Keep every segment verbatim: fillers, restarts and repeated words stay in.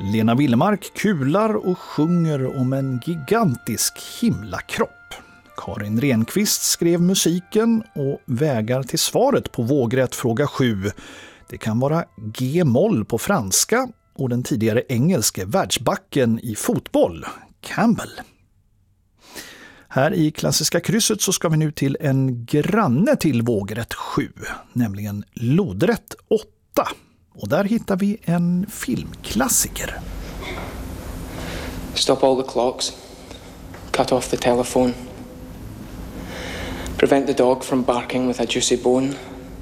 Lena Willemark kular och sjunger om en gigantisk himlakropp. Karin Renqvist skrev musiken och vägar till svaret på vågrätt fråga sju. Det kan vara G-moll på franska och den tidigare engelske världsbacken i fotboll, Campbell. Här i Klassiska krysset så ska vi nu till en granne till vågrätt sju, nämligen lodrätt åtta. Och där hittar vi en filmklassiker. Stop all the clocks. Cut off the telephone. Prevent the dog from barking with a juicy bone.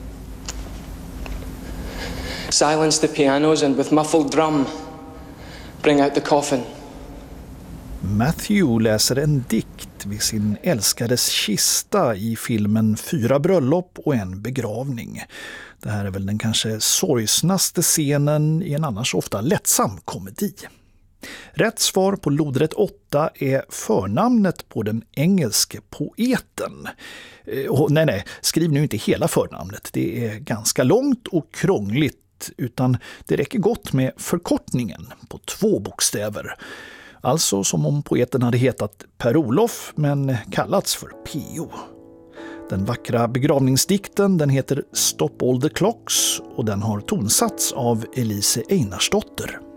Silence the pianos and with muffled drum bring out the coffin. Matthew läser en dikt vid sin älskades kista i filmen Fyra bröllop och en begravning. Det här är väl den kanske sorgsnaste scenen i en annars ofta lättsam komedi. Rätt svar på lodrätt åtta är förnamnet på den engelske poeten. Och nej, nej, skriv nu inte hela förnamnet. Det är ganska långt och krångligt, utan det räcker gott med förkortningen på två bokstäver. Alltså som om poeten hade hetat Per-Olof men kallats för P O. Den vackra begravningsdikten den heter Stop all the clocks och den har tonsatts av Elise Einarsdotter.